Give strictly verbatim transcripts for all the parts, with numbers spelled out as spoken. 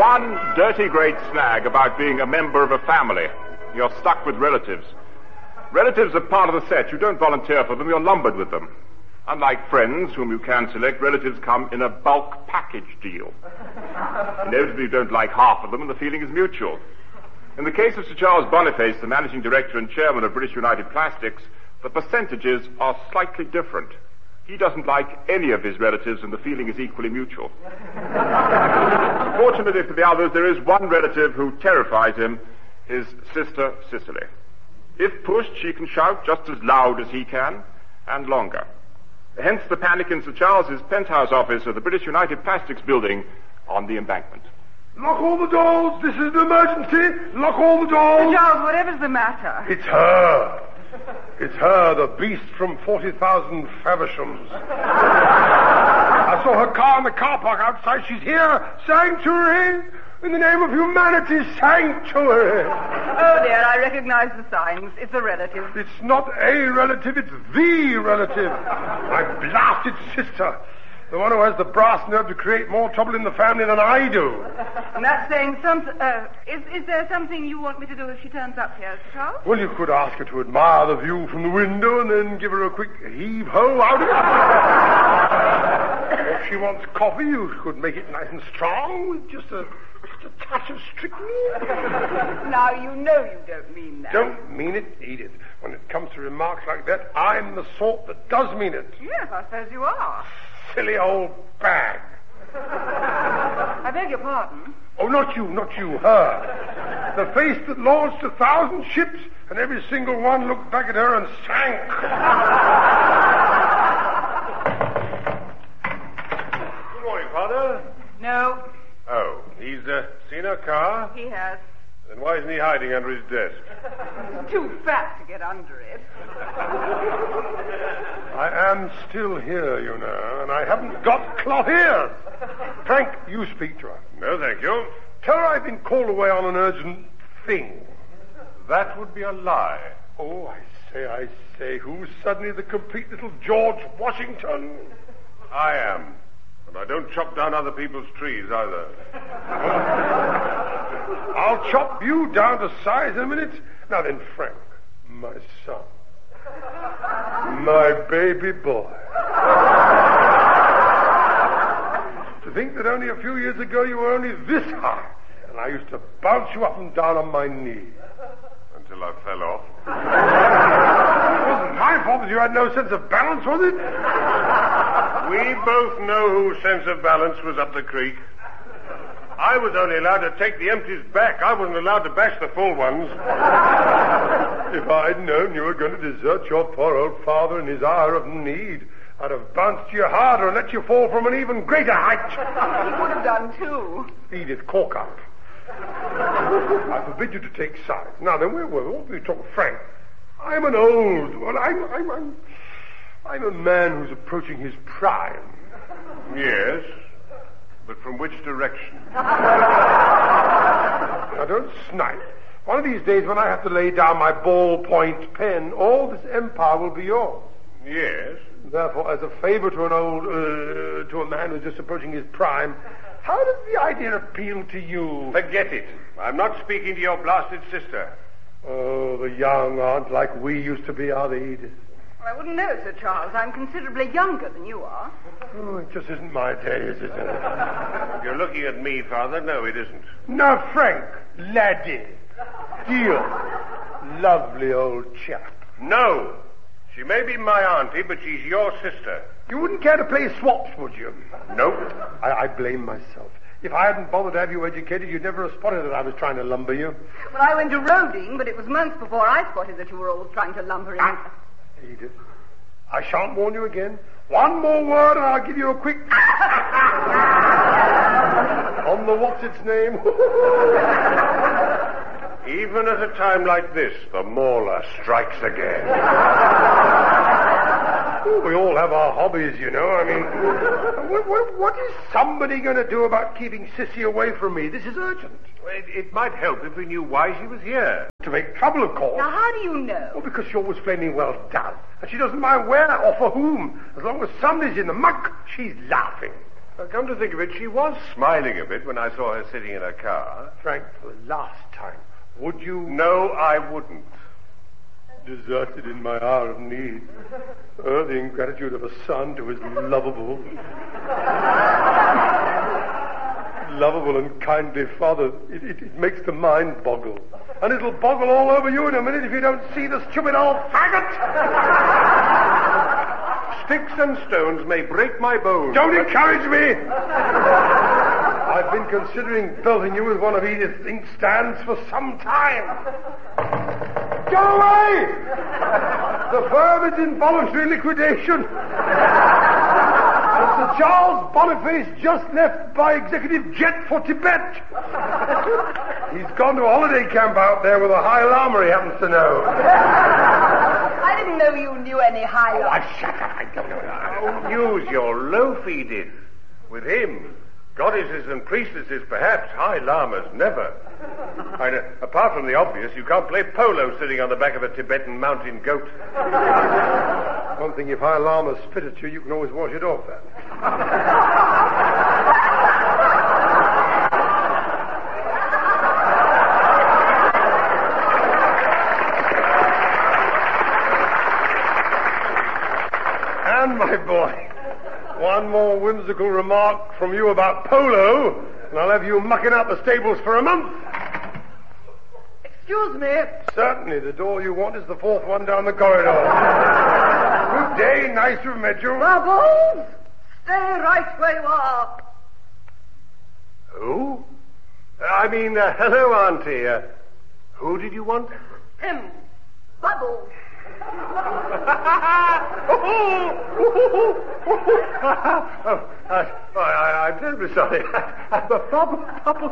one dirty great snag about being a member of a family. You're stuck with relatives. Relatives are part of the set. You don't volunteer for them, you're lumbered with them. Unlike friends, whom you can select, relatives come in a bulk package deal. Inevitably, you don't like half of them, and the feeling is mutual. In the case of Sir Charles Boniface, the managing director and chairman of British United Plastics, the percentages are slightly different. He doesn't like any of his relatives, and the feeling is equally mutual. Fortunately for the others, there is one relative who terrifies him, his sister Cicely. If pushed, she can shout just as loud as he can, and longer. Hence the panic in Sir Charles's penthouse office of the British United Plastics building on the Embankment. Lock all the doors. This is an emergency. Lock all the doors. Sir Charles, whatever's the matter? It's her. It's her, the beast from forty thousand Favershams. I saw her car in the car park outside. She's here. Sanctuary. In the name of humanity, sanctuary. Oh, dear, I recognize the signs. It's a relative. It's not a relative, it's the relative. My blasted sister. The one who has the brass nerve to create more trouble in the family than I do. And that's saying something. Uh, is, is there something you want me to do if she turns up here, Sir Charles? Well, you could ask her to admire the view from the window and then give her a quick heave-ho out of it. If she wants coffee, you could make it nice and strong with just a... Just a touch of strychnine. Now, you know you don't mean that. Don't mean it, Edith. When it comes to remarks like that, I'm the sort that does mean it. Yes, I suppose you are. Silly old bag. I beg your pardon? Oh, not you, not you, her. The face that launched a thousand ships, and every single one looked back at her and sank. Good morning, Father. No. Oh, he's uh, seen her car? He has. Then why isn't he hiding under his desk? He's too fat to get under it. I am still here, you know, and I haven't got cloth ears. Frank, you speak to her. No, thank you. Tell her I've been called away on an urgent thing. That would be a lie. Oh, I say, I say, who's suddenly the complete little George Washington? I am. And I don't chop down other people's trees, either. I'll chop you down to size in a minute. Now then, Frank, my son. My baby boy. To think that only a few years ago you were only this high, and I used to bounce you up and down on my knee. Until I fell off. It wasn't my fault that you had no sense of balance, was it? We both know whose sense of balance was up the creek. I was only allowed to take the empties back. I wasn't allowed to bash the full ones. If I'd known you were going to desert your poor old father in his hour of need, I'd have bounced you harder and let you fall from an even greater height. He would have done, too. Edith, cork up. I forbid you to take sides. Now then, where were we? We talk frank. I'm an old one. I'm, I'm, I'm, I'm a man who's approaching his prime. Yes, but from which direction? Now don't snipe. One of these days when I have to lay down my ballpoint pen, all this empire will be yours. Yes. Therefore, as a favor to an old, uh, to a man who's just approaching his prime, how does the idea appeal to you? Forget it. I'm not speaking to your blasted sister. Oh, the young aren't like we used to be, are they, Edith? Well, I wouldn't know, Sir Charles. I'm considerably younger than you are. Oh, it just isn't my day, is it? If you're looking at me, Father, no, it isn't. Now, Frank, laddie, dear, lovely old chap. No. She may be my auntie, but she's your sister. You wouldn't care to play swaps, would you? Nope. I, I blame myself. If I hadn't bothered to have you educated, you'd never have spotted that I was trying to lumber you. Well, I went to Roding, but it was months before I spotted that you were always trying to lumber him. Ah, Edith, I shan't warn you again. One more word and I'll give you a quick... on the what's-its-name. Even at a time like this, the mauler strikes again. Oh, we all have our hobbies, you know. I mean, what, what, what is somebody going to do about keeping Sissy away from me? This is urgent. It, it might help if we knew why she was here. To make trouble, of course. Now, how do you know? Well, because she always flaming well done. And she doesn't mind where or for whom. As long as somebody's in the muck, she's laughing. Well, come to think of it, she was smiling a bit when I saw her sitting in her car. Frank, for the last time, would you... No, I wouldn't. Deserted in my hour of need. Oh, the ingratitude of a son to his lovable... lovable and kindly father. It, it, it makes the mind boggle. And it'll boggle all over you in a minute if you don't see the stupid old faggot! Sticks and stones may break my bones. Don't encourage me! I've been considering pelting you with one of Edith's inkstands for some time. Go away! The firm is in voluntary liquidation. Mister Charles Boniface just left by executive jet for Tibet. He's gone to a holiday camp out there with a High Lama he happens to know. I didn't know you knew any High Lama. Oh, shut up. I don't know. Oh, use your loaf, Edith. With him, goddesses and priestesses perhaps, High Lamas never. I know, apart from the obvious, you can't play polo sitting on the back of a Tibetan mountain goat. One thing, if High Lama spit at you, you can always wash it off then. And, my boy, one more whimsical remark from you about polo, and I'll have you mucking out the stables for a month. Excuse me. Certainly, the door you want is the fourth one down the corridor. Good day, nice to have met you. Bubbles, stay right where you are. Who? I mean, uh, hello, Auntie. Uh, who did you want? Him. Bubbles. oh, I, I, I'm terribly sorry. Bubble, bubble.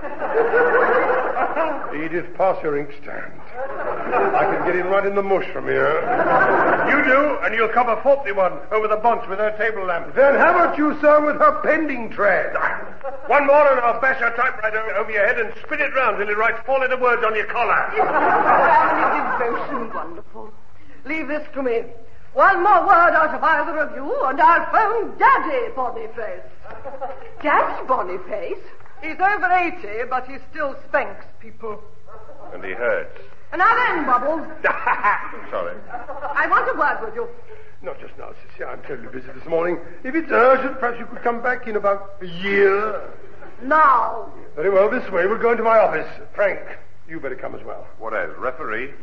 Edith, pass your inkstand. I can get in right in the mush from here. You do, and you'll cover forty one over the bunch with her table lamp. Then how about you, sir, with her pending tread? One more and I'll bash her typewriter over your head and spin it round till it writes four-letter words on your collar. Family devotion, wonderful. Leave this to me. One more word out of either of you, and I'll phone Daddy Boniface. Daddy Boniface? He's over eighty, but he still spanks people. And he hurts. And now then, Bubbles. Sorry. I want a word with you. Not just now, Sissy. I'm terribly busy this morning. If it's urgent, perhaps you could come back in about a year. Now. Very well, this way. We'll go into my office. Frank, you better come as well. What as, referee?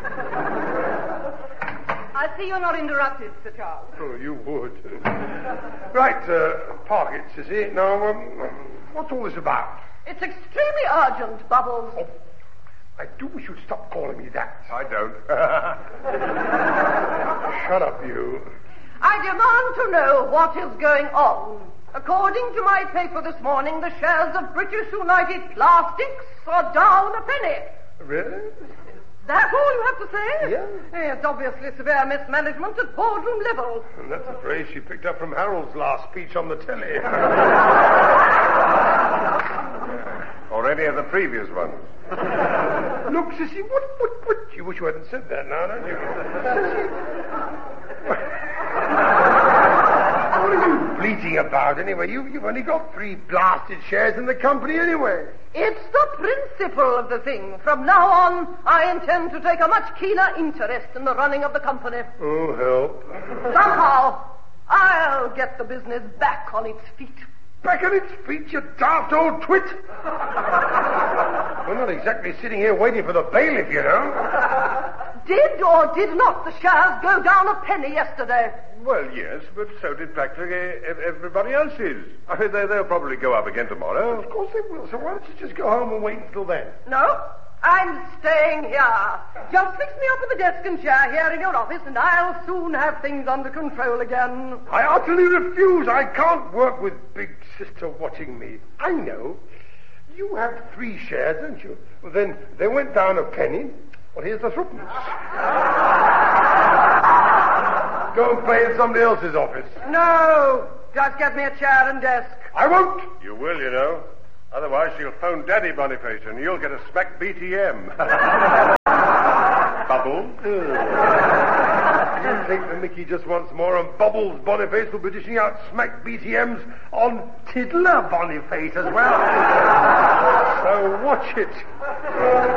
I see you're not interrupted, Sir Charles. Oh, you would. Right, uh, park it, Sissy. Now, um, what's all this about? It's extremely urgent, Bubbles. Oh, I do wish you'd stop calling me that. I don't. Shut up, you. I demand to know what is going on. According to my paper this morning, the shares of British United Plastics are down a penny. Really? That's all you have to say? Yeah. It's obviously severe mismanagement at boardroom level. And that's a phrase she picked up from Harold's last speech on the telly. Or any of the previous ones. Look, Sissy, what, what, what? You wish you hadn't said that now, don't you? Sissy. What are you bleating about, anyway? You, you've only got three blasted shares in the company, anyway. It's the principle of the thing. From now on, I intend to take a much keener interest in the running of the company. Oh, help. Somehow, I'll get the business back on its feet. Back on its feet, you daft old twit. We're not exactly sitting here waiting for the bailiff, you know. Did or did not the shares go down a penny yesterday? Well, yes, but so did practically everybody else's. I mean, they, they'll probably go up again tomorrow. Of course they will, so why don't you just go home and wait until then? No, I'm staying here. Just fix me up with a desk and chair here in your office, and I'll soon have things under control again. I utterly refuse. I can't work with Big Sister watching me. I know. You have three shares, don't you? Well, then they went down a penny. Well, here's the threepence. Go and play in somebody else's office. No, just get me a chair and desk. I won't. You will, you know. Otherwise, she'll phone Daddy Boniface, and you'll get a smack B T M. Bubble. You take the mickey just once more, and Bubbles Boniface will be dishing out smack B T Ms on Tiddler Boniface as well. So watch it.